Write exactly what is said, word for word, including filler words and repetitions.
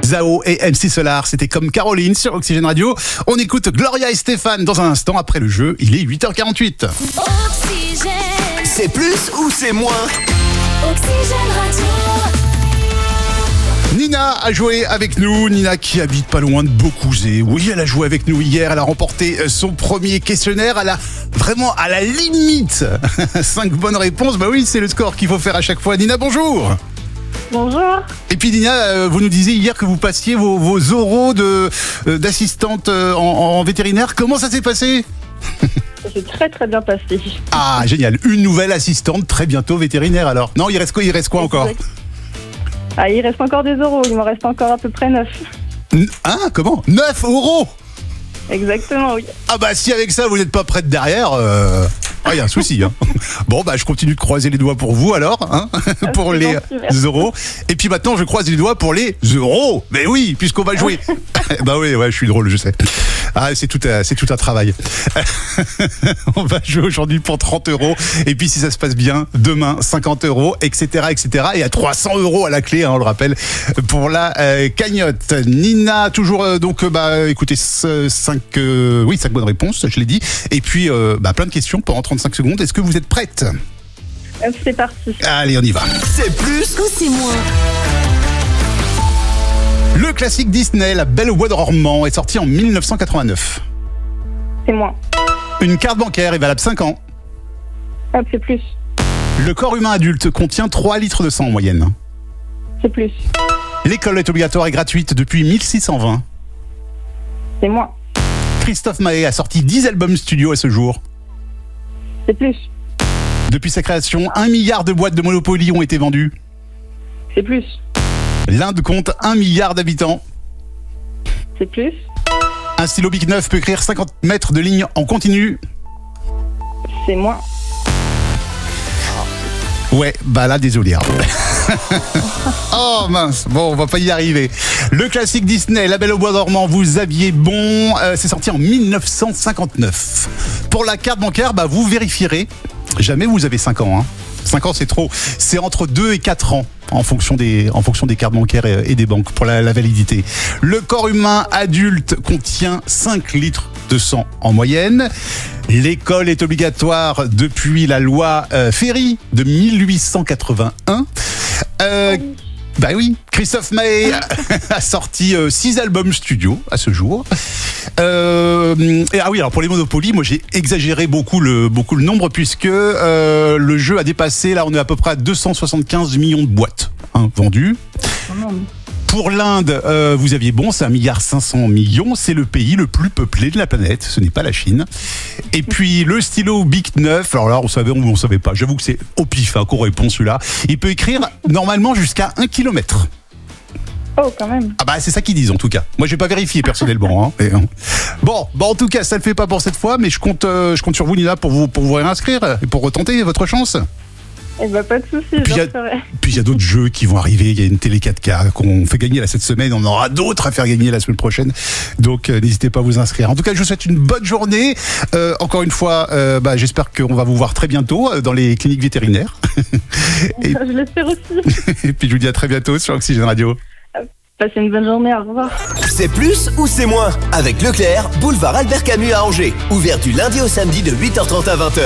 Zao et M C Solar, c'était comme Caroline sur Oxygène Radio. On écoute Gloria et Stéphane dans un instant après le jeu. Il est huit heures quarante-huit. Oxygène. C'est plus ou c'est moins? Oxygène Radio. Nina a joué avec nous, Nina qui habite pas loin de Beaucouzé. Oui, elle a joué avec nous hier, elle a remporté son premier questionnaire, elle a vraiment à la limite cinq bonnes réponses. Bah oui, c'est le score qu'il faut faire à chaque fois. Nina, bonjour. Bonjour. Et puis Nina, vous nous disiez hier que vous passiez vos, vos oraux de, d'assistante en, en vétérinaire. Comment ça s'est passé? Ça s'est très très bien passé. Ah, génial. Une nouvelle assistante très bientôt vétérinaire alors. Non, il reste quoi, il reste quoi encore? Ah, il reste encore des euros, il m'en reste encore à peu près neuf. Hein? Comment? neuf euros? Exactement, oui. Ah bah si avec ça vous n'êtes pas prête derrière, euh... ah, il y a un souci. Hein. Bon bah je continue de croiser les doigts pour vous alors, hein, pour les gentil, euros. Et puis maintenant je croise les doigts pour les euros. Mais oui, puisqu'on va jouer. Bah oui, ouais, je suis drôle, je sais. Ah, c'est tout, un, c'est tout un travail. On va jouer aujourd'hui pour trente euros. Et puis si ça se passe bien, demain cinquante euros, et cetera, et cetera. Et à trois cents euros à la clé, hein, on le rappelle, pour la euh, cagnotte. Nina, toujours euh, donc, euh, bah écoutez, cinq, euh, oui, cinq bonnes réponses, je l'ai dit. Et puis, euh, bah, plein de questions pendant trente-cinq secondes. Est-ce que vous êtes prête? euh, C'est parti. Allez, on y va. C'est plus Ou c'est moins? Le classique Disney, La Belle au bois dormant, est sorti en mille neuf cent quatre-vingt-neuf. C'est moins. Une carte bancaire est valable cinq ans. Hop, c'est plus. Le corps humain adulte contient trois litres de sang en moyenne. C'est plus. L'école est obligatoire et gratuite depuis mille six cent vingt. C'est moins. Christophe Maé a sorti dix albums studio à ce jour. C'est plus. Depuis sa création, un milliard de boîtes de Monopoly ont été vendues. C'est plus. L'Inde compte un milliard d'habitants. C'est plus. Un stylo Bic neuf peut écrire cinquante mètres de ligne en continu. C'est moins. Ouais, bah là, désolé. Hein. Oh mince, bon, on va pas y arriver. Le classique Disney, La Belle au bois dormant, vous aviez bon. Euh, c'est sorti en mille neuf cent cinquante-neuf. Pour la carte bancaire, bah vous vérifierez. Jamais vous avez cinq ans. Hein. cinq ans, c'est trop. C'est entre deux et quatre ans en fonction des, en fonction des cartes bancaires et, et des banques pour la, la validité. Le corps humain adulte contient cinq litres de sang en moyenne. L'école est obligatoire depuis la loi euh, Ferry de mille huit cent quatre-vingt-un. Euh, bah oui, Christophe Maé a sorti euh, six albums studio à ce jour. Euh, et, ah oui, alors pour les Monopoly, moi j'ai exagéré beaucoup le, beaucoup le nombre puisque euh, le jeu a dépassé, là on est à peu près à deux cent soixante-quinze millions de boîtes hein, vendues. Pour l'Inde, euh, vous aviez bon, c'est un milliard cinq cents millions, c'est le pays le plus peuplé de la planète, ce n'est pas la Chine. Et puis le stylo Bic neuf, alors là on savait ou on savait pas, j'avoue que c'est au pif hein, qu'on répond celui-là. Il peut écrire normalement jusqu'à un kilomètre. Oh, quand même. Ah bah c'est ça qu'ils disent en tout cas. Moi j'ai pas vérifié personnellement. Hein, mais, hein. Bon, bon en tout cas ça le fait pas pour cette fois, mais je compte, euh, je compte sur vous Nina pour vous pour vous réinscrire et pour retenter votre chance. Eh ben pas de soucis, Puis il y a d'autres jeux qui vont arriver. Il y a une télé quatre K qu'on fait gagner là cette semaine. On aura d'autres à faire gagner la semaine prochaine. Donc euh, n'hésitez pas à vous inscrire. En tout cas, je vous souhaite une bonne journée. Euh, encore une fois, euh, bah, j'espère qu'on va vous voir très bientôt euh, dans les cliniques vétérinaires. Et... je l'espère aussi. Et puis je vous dis à très bientôt sur Oxygène Radio. Passez une bonne journée, au revoir. C'est plus ou c'est moins? Avec Leclerc, boulevard Albert Camus à Angers. Ouvert du lundi au samedi de huit heures trente à vingt heures.